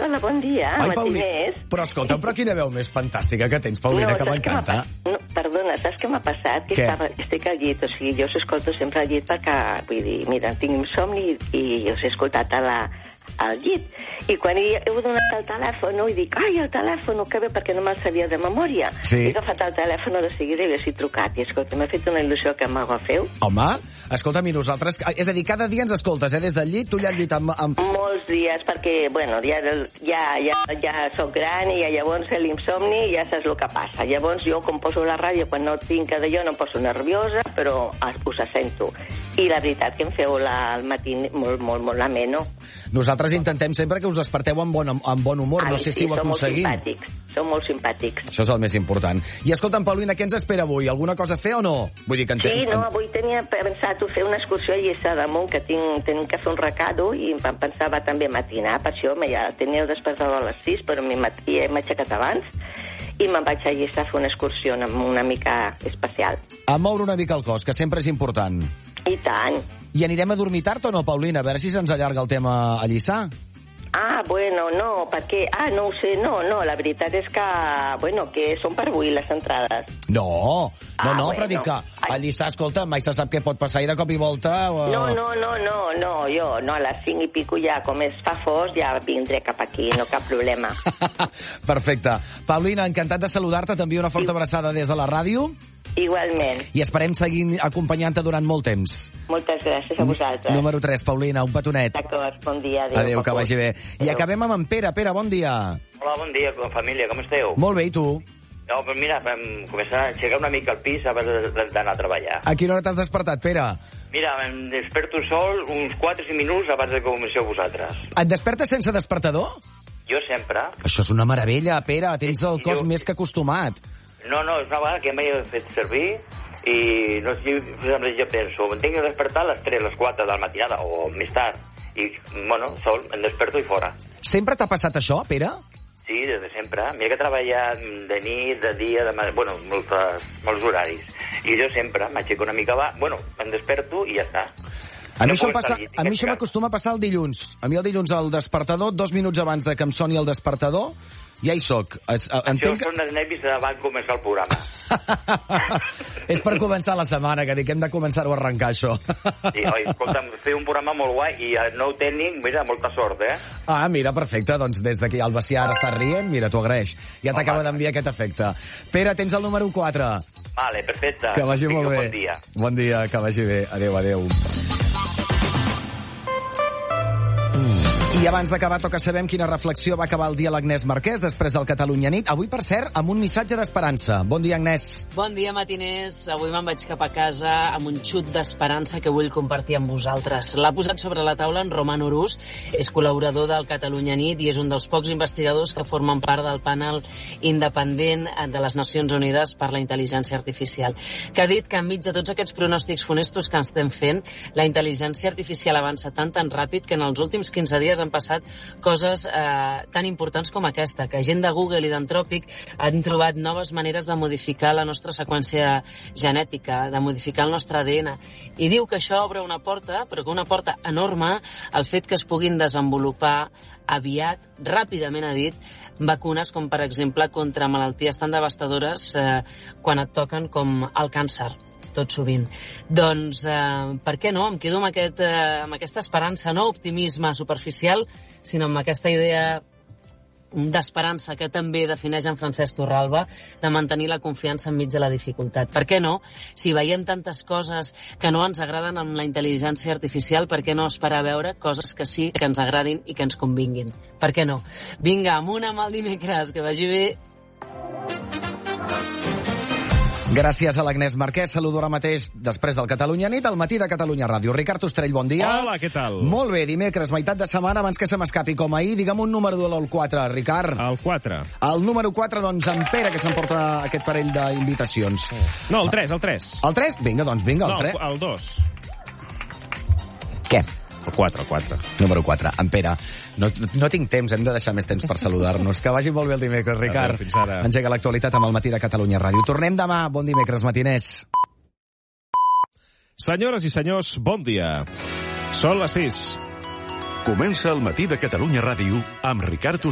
hola, bon dia, matiners. Però escolta, però quina veu més fantàstica que tens, Paulina, que m'encanta. No, perdona, saps què m'ha passat? Que estic al llit, o sigui, jo us escolto sempre al llit perquè, vull dir, mira, tinc insomni i us he escoltat al llit. I quan heu donat el telèfon i dic, ai, el telèfon, que bé, perquè no me'l sabia de memòria. Sí. He agafat el telèfon de seguida i he trucat. I escolta, m'ha fet una il·lusió que m'agafeu. Home, escolta'm, i nosaltres... És a dir, cada dia ens escoltes, des del llit, tu allà al llit amb... Molts dies, perquè, bueno, ja soc gran i llavors l'insomni ja saps el que passa. Llavors jo, com poso la ràdio, quan no tinc d'allò, no em poso nerviosa, però us sento. I la veritat que em feu al matí molt ameno. Nosaltres intentem sempre que us desperteu amb bon humor. No sé si ho aconseguim. Som molt simpàtics. Això és el més important. I escolta'm, Paulina, què ens espera avui? Alguna cosa a fer o no? Vull dir que Sí, no, avui tenia pensat fer una excursió a Lliçà d'Amunt, que tenim que fer un recado, i em pensava també matinar, per això ja tenia el despertador a les 6, però m'he aixecat abans, i me'n vaig a Lliçà a fer una excursió una mica especial. A moure una mica el cos, que sempre és important. I tant. I anirem a dormir tard o no, Paulina? A veure si se'ns allarga el tema a Lliçà. Bueno, no, perquè... no ho sé, no, la veritat és que, bueno, que són per avui les entrades. No, bueno. però dic que a Lliçà, escolta, mai se sap què pot passar i de cop i volta... No, jo, a les 5 i pico ja, com es fa fos, ja vindré cap aquí, no cap problema. Perfecte. Paulina, encantat de saludar-te, t'envio una forta abraçada des de la ràdio. Igualment. I esperem seguir acompanyant-te durant molt temps. Moltes gràcies a vosaltres. Número 3, Paulina, un petonet. D'acord, bon dia. Adéu, que vagi bé. I acabem amb en Pere. Pere, bon dia. Hola, bon dia, família, com esteu? Molt bé, i tu? No, però mira, vam començar a aixecar una mica el pis abans d'anar a treballar. A quina hora t'has despertat, Pere? Mira, em desperto sol uns 4 o 5 minuts abans de que comenceu vosaltres. Et despertes sense despertador? Jo sempre. Això és una meravella, Pere. Tens el cos més que acostumat. No, és una vegada que mai he fet servir i no sé, jo penso, em tinc que despertar a les 3, les 4 de la matinada o més tard. I, bueno, sol, em desperto i fora. Sempre t'ha passat això, Pere? Sí, des de sempre. Mira que he treballat de nit, de dia, bueno, molts horaris. I jo sempre m'aixeco una mica em desperto i ja està. A mi això m'acostuma a passar el dilluns. A mi el dilluns al despertador, 2 minuts abans de que em soni el despertador, ja hi soc. Això són els nervis davant començar el programa. És per començar la setmana, que dic que hem de començar-ho a arrencar, això. Sí, escolta'm, fer un programa molt guai i el nou tècnic, mira, molta sort, eh? Mira, perfecte, doncs des d'aquí el Bacià ara està rient, mira, t'ho agraeix. Ja t'acaba d'enviar aquest efecte. Pere, tens el número 4. Vale, perfecte. Que vagi molt bé. Bon dia. Bon dia, que vagi bé. Adéu. I abans d'acabar, toca saber quina reflexió va acabar el dia l'Agnès Marquès després del Catalunya Nit. Avui, per cert, amb un missatge d'esperança. Bon dia, Agnès. Bon dia, matiners. Avui me'n vaig cap a casa amb un xut d'esperança que vull compartir amb vosaltres. L'ha posat sobre la taula en Roman Urús, és col·laborador del Catalunya Nit i és un dels pocs investigadors que formen part del panel independent de les Nacions Unides per la Intel·ligència Artificial, que ha dit que enmig de tots aquests pronòstics funestos que estem fent, la intel·ligència artificial avança tan ràpid que en els últims 15 dies han passat coses tan importants com aquesta, que gent de Google i d'Anthropic han trobat noves maneres de modificar la nostra seqüència genètica, de modificar el nostre ADN. I diu que això obre una porta, però que una porta enorme, al fet que es puguin desenvolupar aviat, ràpidament ha dit, vacunes com, per exemple, contra malalties tan devastadores quan et toquen com el càncer. Tot sovint. Doncs, per què no? Em quedo amb aquesta esperança, no optimisme superficial, sinó amb aquesta idea d'esperança que també defineix en Francesc Torralba, de mantenir la confiança enmig de la dificultat. Per què no? Si veiem tantes coses que no ens agraden amb la intel·ligència artificial, per què no esperar a veure coses que sí que ens agradin i que ens convinguin? Per què no? Vinga, amunt amb el dimecres, que vagi bé. Gràcies a l'Agnès Marquès. Saludo ara mateix, després del Catalunya Nit, al matí de Catalunya Ràdio. Ricard Ostrell, bon dia. Hola, què tal? Molt bé, dimecres, meitat de setmana, abans que se m'escapi com ahir. Digue'm un número de l'1 al 4, Ricard. El 4. El número 4, doncs, en Pere, que s'emporta aquest parell d'invitacions. No, el 3, el 3. El 3? Vinga, doncs, vinga, el 3. No, el 2. Què? El 4, el 4. Número 4, en Pere. No tinc temps, hem de deixar més temps per saludar-nos. Que vagi molt bé el dimecres, Ricard. Fins ara. Engega l'actualitat amb el matí de Catalunya Ràdio. Tornem demà. Bon dimecres, matiners. Senyores i senyors, bon dia. Són les 6. Comença el matí de Catalunya Ràdio amb Ricard